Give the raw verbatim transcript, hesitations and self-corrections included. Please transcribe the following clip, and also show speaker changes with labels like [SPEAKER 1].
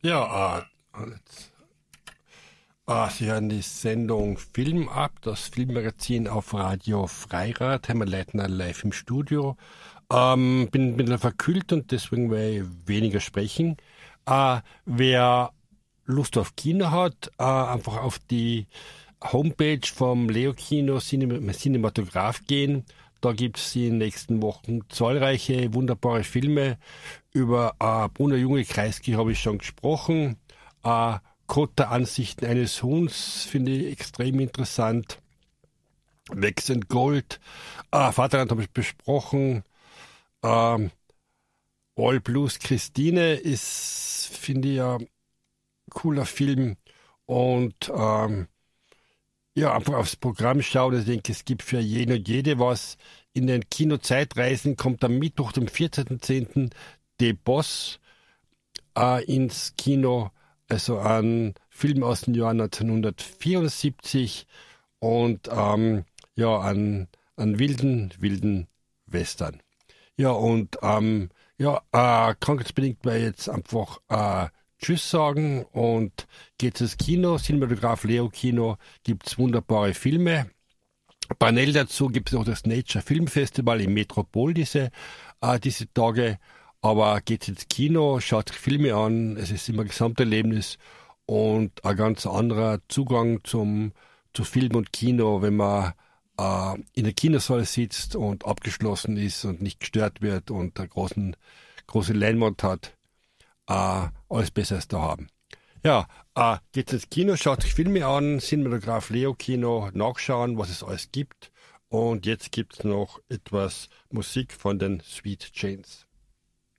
[SPEAKER 1] Ja, äh, jetzt, äh, Sie hören die Sendung Film ab, das Filmmagazin auf Radio Freirad. Haben wir Leitner live im Studio. Ähm, bin ein bisschen verkühlt und deswegen werde ich weniger sprechen. Äh, wer Lust auf Kino hat, äh, einfach auf die Homepage vom Leo Kino Cinem Cinematograph gehen. Da gibt es in den nächsten Wochen zahlreiche wunderbare Filme. Über äh, Bruno Junge Kreisky habe ich schon gesprochen. Äh, Code der Ansichten eines Huhns finde ich extrem interessant. Wex and Gold. Äh, Vaterland habe ich besprochen. Ähm, All Blues Christine ist, finde ich, ein cooler Film. Und ähm, ja, einfach aufs Programm schauen. Ich denke, es gibt für jeden und jede was. In den Kinozeitreisen kommt am Mittwoch, dem vierzehnten zehnten The Boss äh, ins Kino. Also ein Film aus dem Jahr neunzehnhundertvierundsiebzig und ähm, ja, an, an wilden, wilden Western. Ja, und ähm, ja, äh, krankheitsbedingt werde ich jetzt einfach äh, Tschüss sagen und geht ins Kino, Cinematograph Leo Kino, gibt's wunderbare Filme. Parallel dazu gibt es noch das Nature Film Festival im Metropol diese, äh, diese Tage. Aber geht ins Kino, schaut sich Filme an, es ist immer ein Gesamterlebnis und ein ganz anderer Zugang zum, zu Film und Kino, wenn man äh, in der Kinosaal sitzt und abgeschlossen ist und nicht gestört wird und eine großen, große Leinwand hat. Äh, alles besser als da haben. Ja, äh, geht ins Kino, schaut sich Filme an, Cinematograph Leo Kino, nachschauen, was es alles gibt. Und jetzt gibt's noch etwas Musik von den Sweet Chains.